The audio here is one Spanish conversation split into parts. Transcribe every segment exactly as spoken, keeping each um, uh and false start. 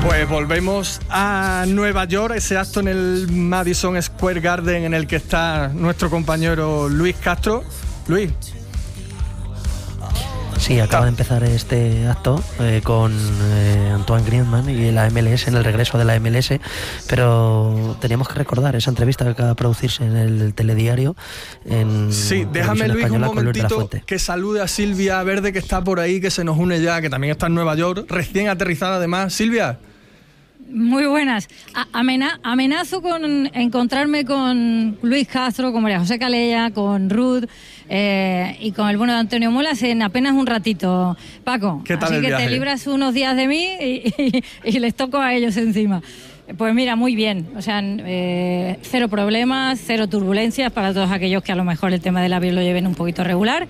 Pues volvemos a Nueva York, ese acto en el Madison Square Garden en el que está nuestro compañero Luis Castro. Luis. Sí, acaba de empezar este acto eh, con eh, Antoine Griezmann y la M L S, en el regreso de la M L S, pero teníamos que recordar esa entrevista que acaba de producirse en el telediario. En sí, déjame, Luis, un momentito que salude a Silvia Verde, que está por ahí, que se nos une ya, que también está en Nueva York, recién aterrizada además. Silvia. Muy buenas. A- amena- amenazo con encontrarme con Luis Castro, con María José Calella, con Ruth eh, y con el bueno de Antonio Molas en apenas un ratito, Paco. ¿Qué tal Así el que viaje? te libras unos días de mí y, y- y les toco a ellos encima. Pues mira, muy bien. O sea, eh, cero problemas, cero turbulencias para todos aquellos que a lo mejor el tema del avión lo lleven un poquito regular.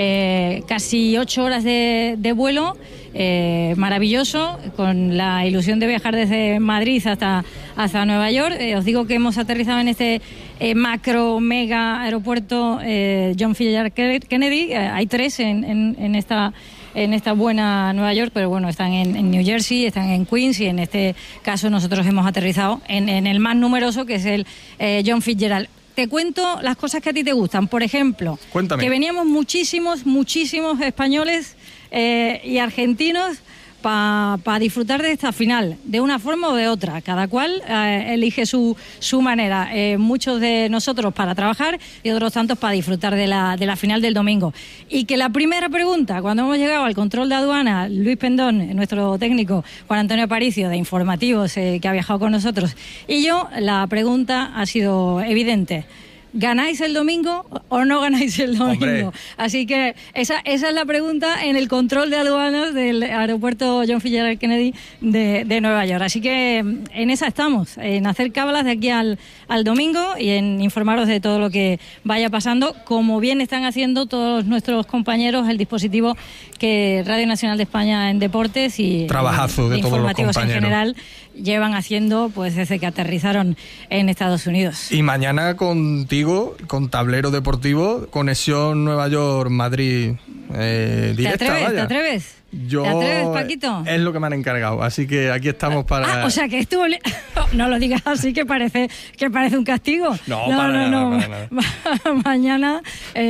Eh, casi ocho horas de, de vuelo. Eh, maravilloso, con la ilusión de viajar desde Madrid hasta, hasta Nueva York. Eh, os digo que hemos aterrizado en este eh, macro mega aeropuerto eh, John F. Kennedy. Eh, hay tres en, en, en esta en esta buena Nueva York, pero bueno, están en, en New Jersey, están en Queens, y en este caso nosotros hemos aterrizado en, en el más numeroso, que es el eh, John Fitzgerald. Te cuento las cosas que a ti te gustan. Por ejemplo, Cuéntame. que veníamos muchísimos, muchísimos españoles eh, y argentinos para pa disfrutar de esta final, de una forma o de otra. Cada cual eh, elige su, su manera. Eh, muchos de nosotros para trabajar y otros tantos para disfrutar de la, de la final del domingo. Y que la primera pregunta, cuando hemos llegado al control de aduana, Luis Pendón, nuestro técnico, Juan Antonio Aparicio, de Informativos, eh, que ha viajado con nosotros, y yo, la pregunta ha sido evidente. ¿Ganáis el domingo o no ganáis el domingo? Hombre. Así que esa, esa es la pregunta en el control de aduanas del aeropuerto John F. Kennedy de, de Nueva York. Así que en esa estamos, en hacer cábalas de aquí al, al domingo y en informaros de todo lo que vaya pasando, como bien están haciendo todos nuestros compañeros, el dispositivo que Radio Nacional de España en Deportes y Trabajazo de eh, todos los Informativos en compañeros. general llevan haciendo pues desde que aterrizaron en Estados Unidos. Y mañana contigo, con Tablero Deportivo, conexión Nueva York-Madrid eh, ¿Te directa, atreves? vaya. ¿Te atreves? Yo, ¿Te atreves, Paquito? Es lo que me han encargado, así que aquí estamos para... Ah, o sea que estuvo... li- No lo digas así, que parece que parece un castigo. No, para nada, para nada. Mañana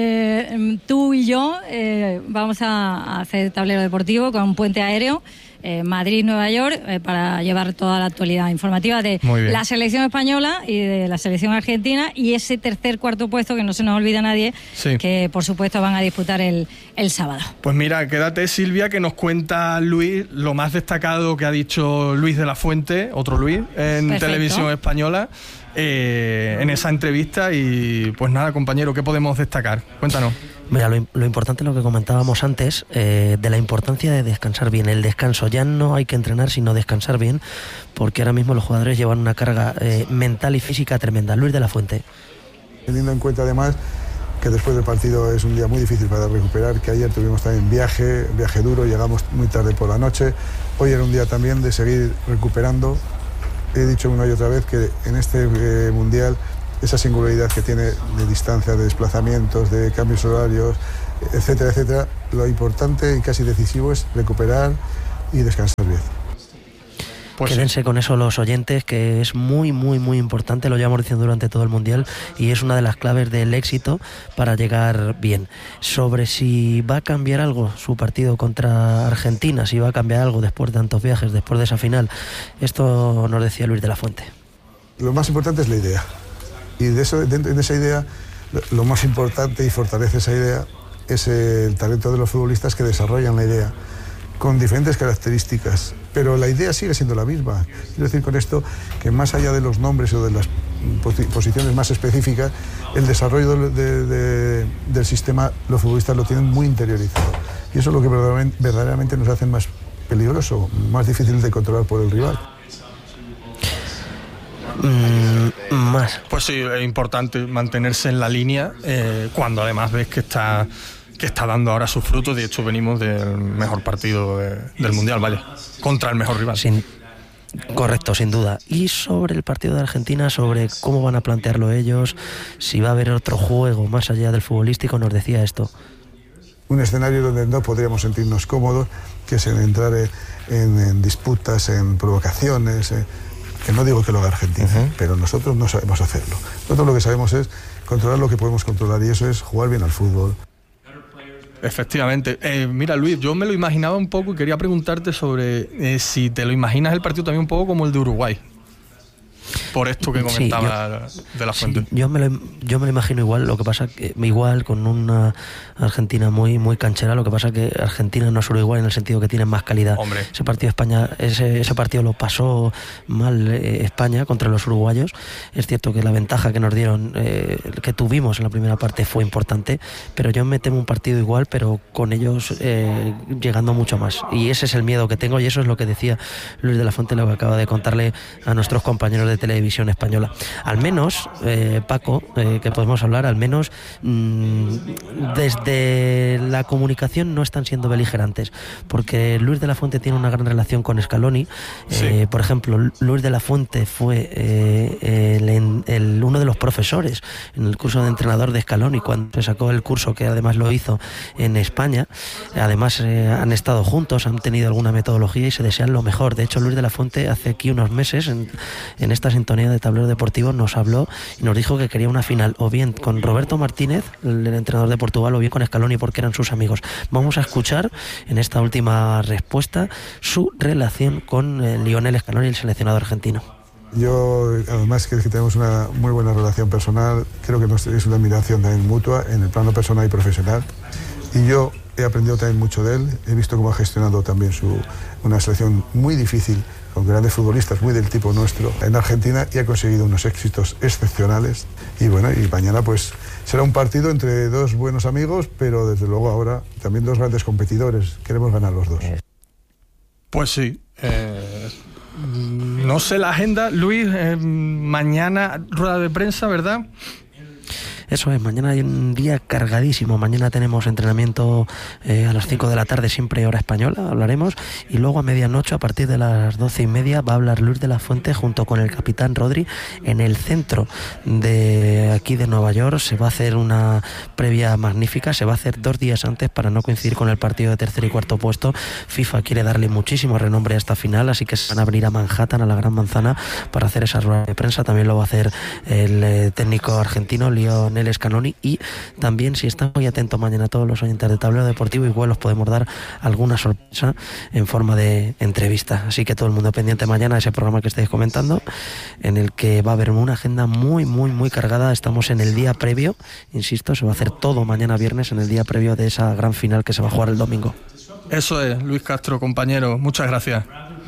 eh, tú y yo eh, vamos a hacer tablero deportivo con un puente aéreo. Eh, Madrid-Nueva York, eh, para llevar toda la actualidad informativa de Muy bien. la selección española y de la selección argentina, y ese tercer, cuarto puesto que no se nos olvida a nadie, Sí. que por supuesto van a disputar el, el sábado. Pues mira, quédate, Silvia, que nos cuenta Luis lo más destacado que ha dicho Luis de la Fuente, otro Luis, en Perfecto. Televisión Española, eh, en esa entrevista. Y pues nada, compañero, ¿qué podemos destacar? Cuéntanos. Mira, lo, lo importante es lo que comentábamos antes, eh, de la importancia de descansar bien. El descanso, ya no hay que entrenar, sino descansar bien, porque ahora mismo los jugadores llevan una carga eh, mental y física tremenda. Luis de la Fuente. Teniendo en cuenta además que después del partido es un día muy difícil para recuperar, que ayer tuvimos también viaje, viaje duro, llegamos muy tarde por la noche. Hoy era un día también de seguir recuperando. He dicho una y otra vez que en este eh, Mundial esa singularidad que tiene de distancia, de desplazamientos, de cambios horarios, etcétera, etcétera, lo importante y casi decisivo es recuperar y descansar bien. Pues Quédense con eso los oyentes, que es muy, muy, muy importante, lo llevamos diciendo durante todo el Mundial, y es una de las claves del éxito para llegar bien. Sobre si va a cambiar algo su partido contra Argentina, si va a cambiar algo después de tantos viajes, después de esa final, esto nos decía Luis de la Fuente. Lo más importante es la idea. Y de, eso, de, de esa idea, lo, lo más importante y fortalece esa idea es el talento de los futbolistas que desarrollan la idea, con diferentes características. Pero la idea sigue siendo la misma. Quiero decir con esto que más allá de los nombres o de las posi- posiciones más específicas, el desarrollo de, de, de, del sistema, los futbolistas lo tienen muy interiorizado. Y eso es lo que verdaderamente, verdaderamente nos hace más peligroso, más difícil de controlar por el rival. Mm, más. Pues sí, es importante mantenerse en la línea eh, cuando además ves que está que está dando ahora sus frutos. De hecho, venimos del mejor partido de, del Mundial, vaya, contra el mejor rival. Sin, correcto, sin duda. Y sobre el partido de Argentina, sobre cómo van a plantearlo ellos, si va a haber otro juego más allá del futbolístico, nos decía esto. un escenario donde no podríamos sentirnos cómodos, que es en entrar en, en disputas, en provocaciones, eh, que no digo que lo haga Argentina, uh-huh. pero nosotros no sabemos hacerlo. Nosotros lo que sabemos es controlar lo que podemos controlar, y eso es jugar bien al fútbol. Efectivamente. Eh, mira, Luis, yo me lo imaginaba un poco y quería preguntarte sobre eh, si te lo imaginas el partido también un poco como el de Uruguay. Por esto que comentaba sí, yo, de la Fuente. Sí, yo, me lo, yo me lo imagino igual, lo que pasa que igual con una Argentina muy muy canchera, lo que pasa que Argentina no es Uruguay en el sentido que tienen más calidad. Hombre. Ese partido España, ese, ese partido lo pasó mal eh, España contra los uruguayos. Es cierto que la ventaja que nos dieron, eh, que tuvimos en la primera parte fue importante, pero yo me temo un partido igual, pero con ellos eh, llegando mucho más. Y ese es el miedo que tengo, y eso es lo que decía Luis de la Fuente, lo que acaba de contarle a nuestros compañeros de televisión española. Al menos, eh, Paco, eh, que podemos hablar, al menos mmm, desde la comunicación no están siendo beligerantes, porque Luis de la Fuente tiene una gran relación con Scaloni. Sí. Eh, por ejemplo, Luis de la Fuente fue eh, el, el, uno de los profesores en el curso de entrenador de Scaloni cuando se sacó el curso, que además lo hizo en España. Además eh, han estado juntos, han tenido alguna metodología y se desean lo mejor. De hecho, Luis de la Fuente hace aquí unos meses en, en esta sintonía de Tablero Deportivo nos habló y nos dijo que quería una final o bien con Roberto Martínez, el, el entrenador de Portugal, o bien con Scaloni, porque eran sus amigos. Vamos a escuchar en esta última respuesta su relación con eh, Lionel Scaloni, el seleccionador argentino. Yo, además, que tenemos una muy buena relación personal, creo que es una admiración también mutua en el plano personal y profesional, y yo he aprendido también mucho de él. He visto cómo ha gestionado también su, una selección muy difícil, con grandes futbolistas muy del tipo nuestro en Argentina, y ha conseguido unos éxitos excepcionales. Y bueno, y mañana pues será un partido entre dos buenos amigos, pero desde luego ahora también dos grandes competidores. Queremos ganar los dos. Pues sí. Eh, no sé la agenda, Luis. Eh, mañana rueda de prensa, ¿verdad? Eso es, mañana hay un día cargadísimo. Mañana tenemos entrenamiento eh, a las cinco de la tarde, siempre hora española, hablaremos. Y luego a medianoche, a partir de las doce y media, va a hablar Luis de la Fuente junto con el capitán Rodri en el centro de aquí de Nueva York. Se va a hacer una previa magnífica, se va a hacer dos días antes para no coincidir con el partido de tercer y cuarto puesto. FIFA quiere darle muchísimo renombre a esta final, así que se van a abrir a Manhattan, a la Gran Manzana, para hacer esa rueda de prensa. También lo va a hacer el eh, técnico argentino, Lionel Scaloni, y también, si están muy atentos mañana todos los oyentes de Tablero Deportivo, igual os podemos dar alguna sorpresa en forma de entrevista. Así que todo el mundo pendiente mañana de ese programa que estáis comentando, en el que va a haber una agenda muy, muy, muy cargada. Estamos en el día previo, insisto, se va a hacer todo mañana viernes, en el día previo de esa gran final que se va a jugar el domingo. Eso es, Luis Castro, compañero, muchas gracias.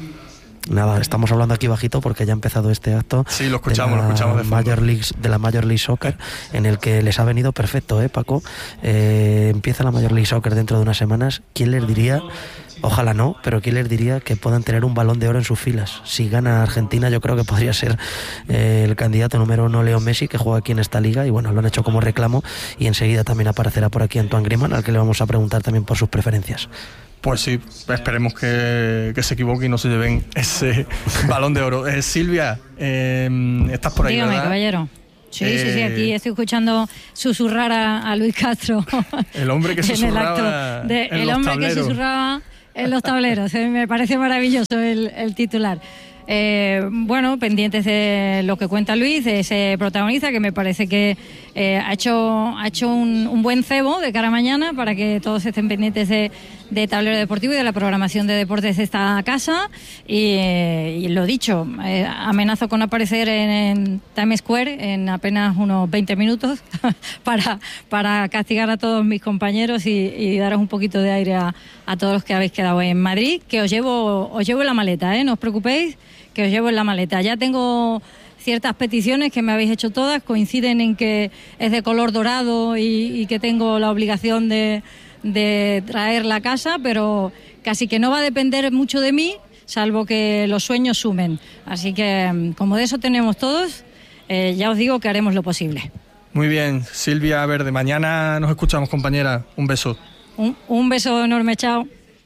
Nada, estamos hablando aquí bajito porque ya ha empezado este acto. Sí, lo escuchamos, de la lo escuchamos de fondo. Major League, de la Major League Soccer, en el que les ha venido perfecto, ¿eh, Paco? Eh, empieza la Major League Soccer dentro de unas semanas. ¿Quién les diría, ojalá no, pero quién les diría que puedan tener un Balón de Oro en sus filas? Si gana Argentina, yo creo que podría ser eh, el candidato número uno, Leo Messi, que juega aquí en esta liga, y bueno, lo han hecho como reclamo, y enseguida también aparecerá por aquí Antoine Griezmann, al que le vamos a preguntar también por sus preferencias. Pues sí, esperemos que, que se equivoque y no se lleven ese Balón de Oro. Eh, Silvia, eh, estás por ahí, Dígame, ¿verdad? caballero. Sí, eh, sí, sí, aquí estoy escuchando susurrar a, a Luis Castro. El hombre que susurraba de, en El los hombre tableros. que susurraba en los tableros. Eh, me parece maravilloso el, el titular. Eh, bueno, pendientes de lo que cuenta Luis, de ese protagonista que me parece que eh, ha hecho, ha hecho un, un buen cebo de cara a mañana, para que todos estén pendientes de, de Tablero Deportivo y de la programación de deportes de esta casa. Y, eh, y lo dicho, eh, amenazo con aparecer en, en Times Square en apenas unos veinte minutos para, para castigar a todos mis compañeros y, y daros un poquito de aire a, a todos los que habéis quedado en Madrid, que os llevo, os llevo en la maleta, ¿eh? No os preocupéis, que os llevo en la maleta. Ya tengo ciertas peticiones que me habéis hecho todas, coinciden en que es de color dorado y, y que tengo la obligación de, de traer la casa, pero casi que no va a depender mucho de mí, salvo que los sueños sumen. Así que, como de eso tenemos todos, eh, ya os digo que haremos lo posible. Muy bien, Silvia Verde, mañana nos escuchamos, compañera. Un beso. Un, un beso enorme, chao.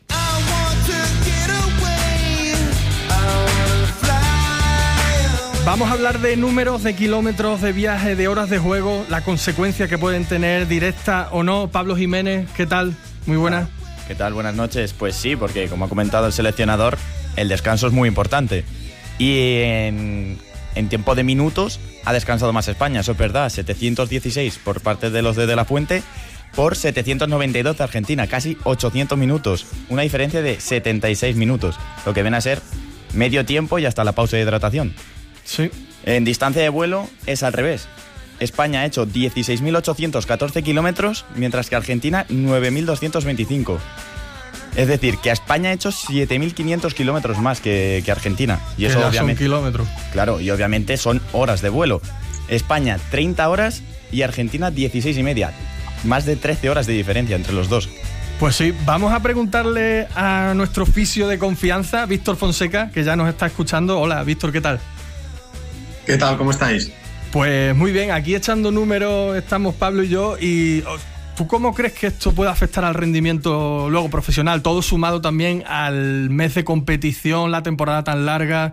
Vamos a hablar de números, de kilómetros, de viaje, de horas de juego, la consecuencia que pueden tener, directa o no. Pablo Jiménez, ¿qué tal? Muy buenas. ¿Qué tal? Buenas noches. Pues sí, porque como ha comentado el seleccionador, el descanso es muy importante. Y en, en tiempo de minutos ha descansado más España, eso es verdad. setecientos dieciséis por parte de los de De La Fuente por setecientos noventa y dos de Argentina, casi ochocientos minutos. Una diferencia de setenta y seis minutos, lo que viene a ser medio tiempo y hasta la pausa de hidratación. Sí. En distancia de vuelo es al revés. España ha hecho dieciséis mil ochocientos catorce kilómetros, mientras que Argentina nueve mil doscientos veinticinco. Es decir, que a España ha hecho siete mil quinientos kilómetros más que, que Argentina. Y eso ya obviamente, son kilómetros. Claro, y obviamente son horas de vuelo. España treinta horas y Argentina dieciséis y media. Más de trece horas de diferencia entre los dos. Pues sí, vamos a preguntarle a nuestro fisio de confianza, Víctor Fonseca, que ya nos está escuchando. Hola, Víctor, ¿qué tal? ¿Qué tal? ¿Cómo estáis? Pues muy bien, aquí echando números estamos Pablo y yo. Y ¿tú cómo crees que esto puede afectar al rendimiento luego profesional? Todo sumado también al mes de competición, la temporada tan larga.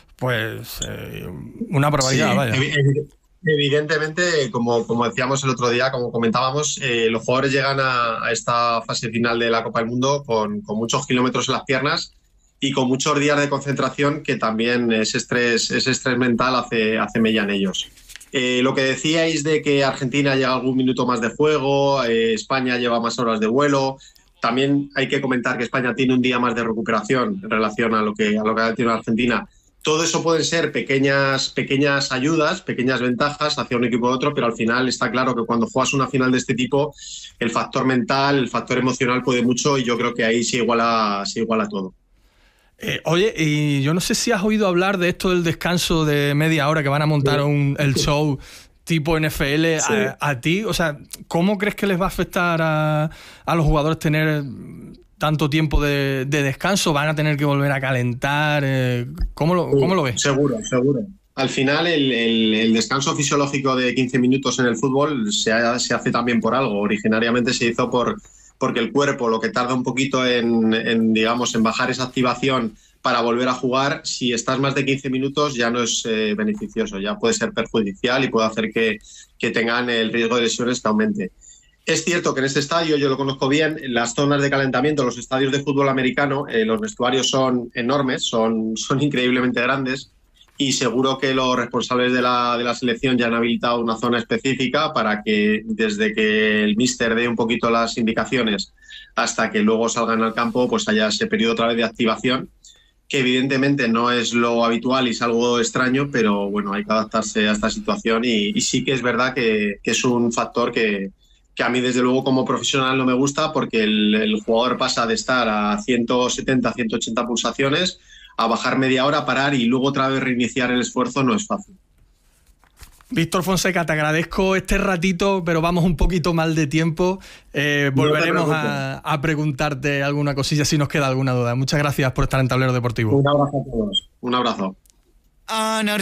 Pues eh, una barbaridad, sí, vaya. Evidentemente, como, como decíamos el otro día, como comentábamos, eh, los jugadores llegan a, a esta fase final de la Copa del Mundo con, con muchos kilómetros en las piernas y con muchos días de concentración, que también ese estrés, ese estrés mental hace, hace mella en ellos. Eh, lo que decíais de que Argentina llega algún minuto más de juego, eh, España lleva más horas de vuelo. También hay que comentar que España tiene un día más de recuperación en relación a lo que, a lo que tiene Argentina. Todo eso pueden ser pequeñas, pequeñas ayudas, pequeñas ventajas hacia un equipo u otro, pero al final está claro que cuando juegas una final de este tipo, el factor mental, el factor emocional puede mucho y yo creo que ahí se iguala, se iguala todo. Eh, oye, y yo no sé si has oído hablar de esto del descanso de media hora que van a montar sí. un, el show tipo N F L sí. a, a ti. O sea, ¿cómo crees que les va a afectar a, a los jugadores tener tanto tiempo de, de descanso? ¿Van a tener que volver a calentar? Eh, ¿cómo, lo, ¿Cómo lo ves? Seguro, seguro. Al final, el, el, el descanso fisiológico de quince minutos en el fútbol se, ha, se hace también por algo. Originariamente se hizo por... porque el cuerpo lo que tarda un poquito en, en, digamos, en bajar esa activación para volver a jugar, si estás más de quince minutos ya no es eh, beneficioso, ya puede ser perjudicial y puede hacer que, que tengan el riesgo de lesiones que aumente. Es cierto que en este estadio, yo lo conozco bien, las zonas de calentamiento, los estadios de fútbol americano, eh, los vestuarios son enormes, son, son increíblemente grandes y seguro que los responsables de la, de la selección ya han habilitado una zona específica para que desde que el míster dé un poquito las indicaciones hasta que luego salgan al campo, pues haya ese periodo otra vez de activación, que evidentemente no es lo habitual y es algo extraño, pero bueno, hay que adaptarse a esta situación y, y sí que es verdad que, que es un factor que, que a mí desde luego como profesional no me gusta porque el, el jugador pasa de estar a ciento setenta, ciento ochenta pulsaciones a bajar media hora, parar y luego otra vez reiniciar el esfuerzo no es fácil. Víctor Fonseca, te agradezco este ratito, pero vamos un poquito mal de tiempo. Eh, volveremos no a, a preguntarte alguna cosilla si nos queda alguna duda. Muchas gracias por estar en Tablero Deportivo. Un abrazo a todos. Un abrazo.